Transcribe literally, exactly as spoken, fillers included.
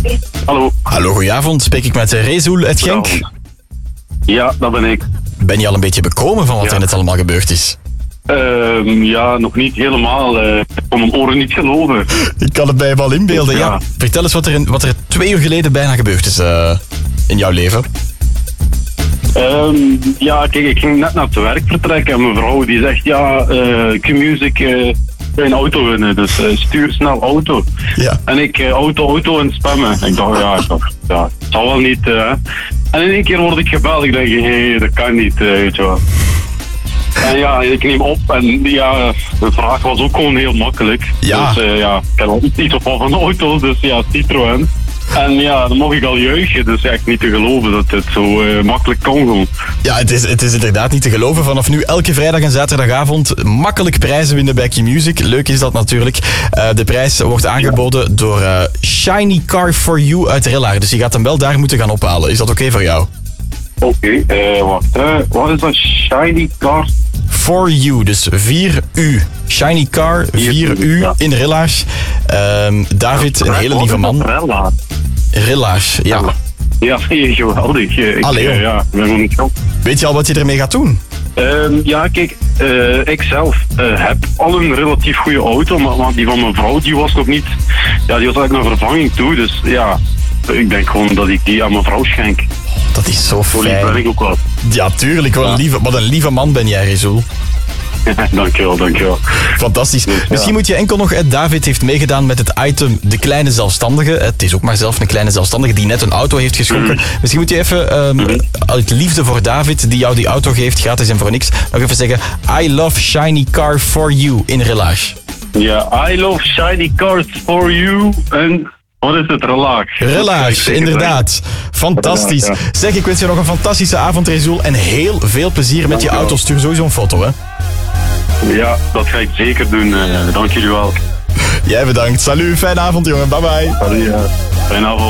Hallo. Hallo, goedenavond. Spreek ik met Rezoel uit Genk? Ja, dat ben ik. Ben je al een beetje bekomen van wat Ja. er net allemaal gebeurd is? Ehm, ja, nog niet helemaal. eh, Ik kon mijn oren niet geloven. Ik kan het bij je wel inbeelden, ja. Ja. Vertel eens wat er, in, wat er twee uur geleden bijna gebeurd is uh, in jouw leven. Ehm, ja, kijk, ik ging net naar het werk vertrekken en mijn vrouw die zegt, ja, uh, Q-Music, uh, een auto winnen, dus uh, stuur snel auto. Ja. En ik uh, auto, auto en spammen. Ik dacht, ja, ik dacht, ja, het zal wel niet. Uh, en in één keer word ik gebeld. Ik denk, hé, hey, dat kan niet, uh, weet je wel. En ja, ik neem op en ja, de vraag was ook gewoon heel makkelijk. Ja. Dus uh, ja, ik heb al iets op van auto's, dus ja, Citroën. En ja, dan mocht ik al juichen, dus echt niet te geloven dat het zo uh, makkelijk kan gewoon. Ja, het is, het is inderdaad niet te geloven. Vanaf nu elke vrijdag en zaterdagavond makkelijk prijzen winnen bij Q-Music. Leuk is dat natuurlijk. Uh, de prijs wordt aangeboden door uh, Shiny Car for You uit Rillaar. Dus je gaat hem wel daar moeten gaan ophalen. Is dat oké okay voor jou? Oké, okay, uh, wacht. Uh, wat is dat? Shiny Car? For You, dus vier U. Shiny Car, vier U ja. in Rillaars. Um, David, een hele lieve man. Rillaars? Rillaars, ja. Ja, geweldig. Ik, Allee, uh, ja, ik ben gewoon niet zo. Weet je al wat je ermee gaat doen? Um, ja, kijk, uh, ik zelf uh, heb al een relatief goede auto, maar, maar die van mijn vrouw die was nog niet, ja, die was eigenlijk naar vervanging toe, dus ja, ik denk gewoon dat ik die aan mijn vrouw schenk. Dat is zo fijn. Zo lief ben ik ook wel. Ja, tuurlijk. Wat, ja. Een lieve, wat een lieve man ben jij, Rezoel. Dankjewel, dankjewel. Fantastisch. Dus, ja. Misschien moet je enkel nog... David heeft meegedaan met het item De Kleine Zelfstandige. Het is ook maar zelf een kleine zelfstandige die net een auto heeft geschonken. Mm. Misschien moet je even, um, mm. uit liefde voor David, die jou die auto geeft, gratis en voor niks, nog even zeggen: I love Shiny Car for You in Rillaars. Ja, I love Shiny Cars for You en... Wat is het? Relax. Relax, inderdaad. Fantastisch. Relax, ja. Zeg, ik wens je nog een fantastische avond, Rezoel. En heel veel plezier met je auto. Stuur sowieso een foto, hè? Ja, dat ga ik zeker doen. Uh, dank jullie wel. Jij bedankt. Salut, fijne avond, jongen. Bye bye. Salut, ja. Fijne avond.